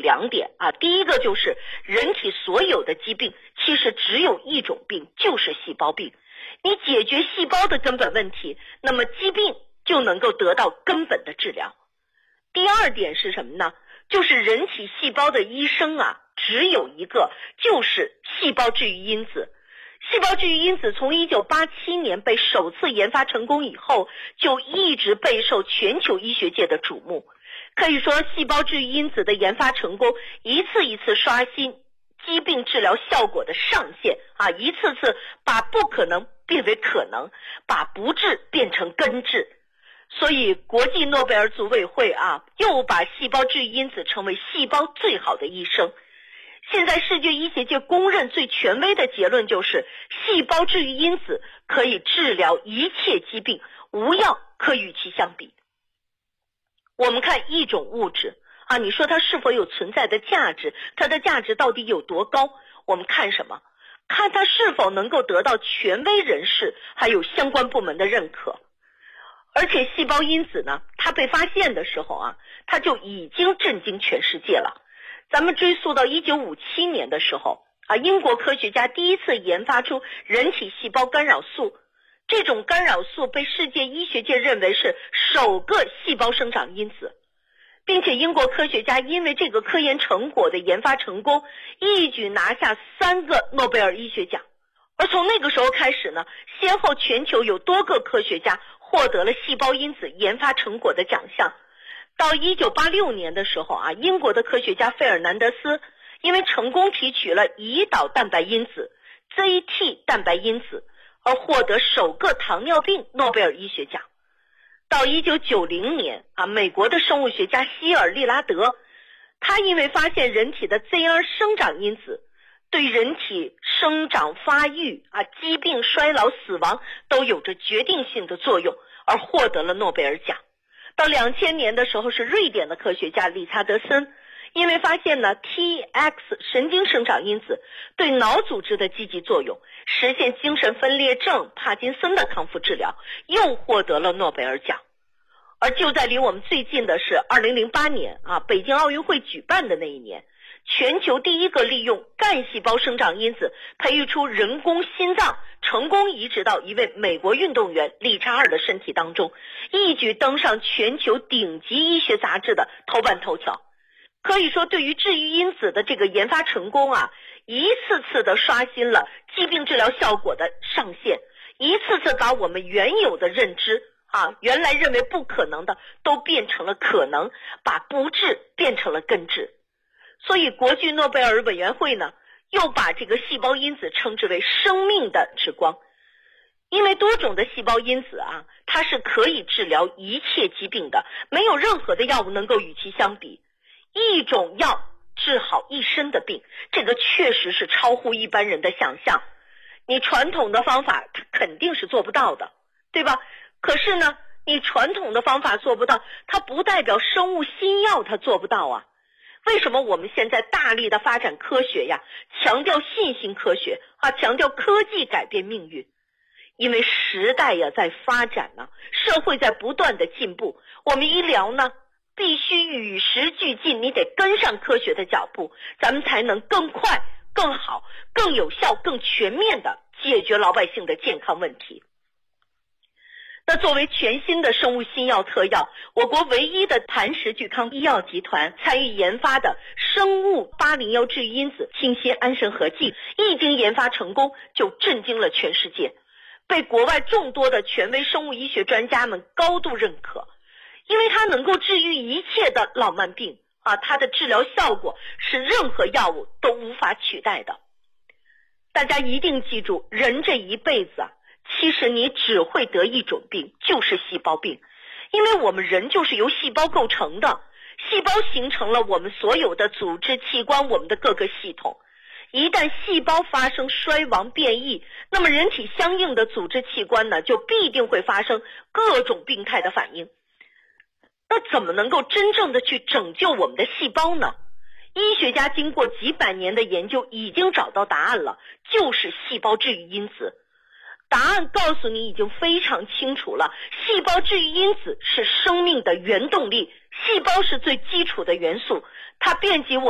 2点啊。第一个就是人体所有的疾病其实只有一种病，就是细胞病。你解决细胞的根本问题，那么疾病就能够得到根本的治疗。第2点是什么呢？就是人体细胞的医生啊，只有一个，就是细胞治愈因子。细胞治愈因子从1987年被首次研发成功以后，就一直备受全球医学界的瞩目。可以说，细胞治愈因子的研发成功，一次一次刷新疾病治疗效果的上限啊，一次次把不可能变为可能，把不治变成根治。所以国际诺贝尔组委会啊，又把细胞治愈因子称为细胞最好的医生。现在世界医学界公认最权威的结论就是，细胞治愈因子可以治疗一切疾病，无药可与其相比。我们看一种物质啊，你说它是否有存在的价值，它的价值到底有多高？我们看什么？看它是否能够得到权威人士还有相关部门的认可。而且细胞因子呢，它被发现的时候啊，它就已经震惊全世界了。咱们追溯到1957年的时候啊，英国科学家第一次研发出人体细胞干扰素。这种干扰素被世界医学界认为是首个细胞生长因子，并且英国科学家因为这个科研成果的研发成功，一举拿下3个诺贝尔医学奖。而从那个时候开始呢，先后全球有多个科学家获得了细胞因子研发成果的奖项。到1986年的时候啊，英国的科学家费尔南德斯因为成功提取了胰岛蛋白因子 ZT 蛋白因子，而获得首个糖尿病诺贝尔医学奖。到1990年啊，美国的生物学家希尔利拉德，他因为发现人体的 ZR 生长因子对人体生长发育啊、疾病衰老死亡都有着决定性的作用，而获得了诺贝尔奖。到2000年的时候，是瑞典的科学家理查德森，因为发现了 TX 神经生长因子对脑组织的积极作用，实现精神分裂症、帕金森的康复治疗，又获得了诺贝尔奖。而就在离我们最近的是2008年啊，北京奥运会举办的那一年，全球第一个利用干细胞生长因子培育出人工心脏，成功移植到一位美国运动员理查尔的身体当中，一举登上全球顶级医学杂志的头版头条。可以说，对于治愈因子的这个研发成功啊，一次次的刷新了疾病治疗效果的上限，一次次把我们原有的认知啊，原来认为不可能的都变成了可能，把不治变成了根治。所以国际诺贝尔委员会呢，又把这个细胞因子称之为生命的之光。因为多种的细胞因子啊，它是可以治疗一切疾病的，没有任何的药物能够与其相比。一种药治好一身的病，这个确实是超乎一般人的想象。你传统的方法它肯定是做不到的，对吧？可是呢，你传统的方法做不到，它不代表生物新药它做不到啊。为什么我们现在大力的发展科学呀，强调信息科学啊，强调科技改变命运？因为时代呀在发展呢，社会在不断的进步，我们医疗呢必须与时俱进，你得跟上科学的脚步，咱们才能更快、更好、更有效、更全面的解决老百姓的健康问题。那作为全新的生物新药特药，我国唯一的磐石聚康医药集团参与研发的生物801治愈因子清新安神合剂，一经研发成功就震惊了全世界，被国外众多的权威生物医学专家们高度认可。因为它能够治愈一切的老慢病啊，它的治疗效果是任何药物都无法取代的。大家一定记住，人这一辈子啊，其实你只会得一种病，就是细胞病。因为我们人就是由细胞构成的，细胞形成了我们所有的组织器官，我们的各个系统。一旦细胞发生衰亡变异，那么人体相应的组织器官呢，就必定会发生各种病态的反应。那怎么能够真正的去拯救我们的细胞呢？医学家经过几百年的研究已经找到答案了，就是细胞治愈因子。答案告诉你已经非常清楚了，细胞治愈因子是生命的原动力，细胞是最基础的元素，它遍及我